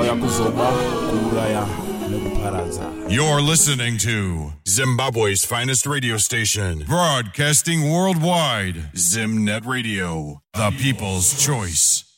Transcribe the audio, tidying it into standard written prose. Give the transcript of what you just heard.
You're listening to Zimbabwe's finest radio station, broadcasting worldwide. Zimnet Radio, the people's choice.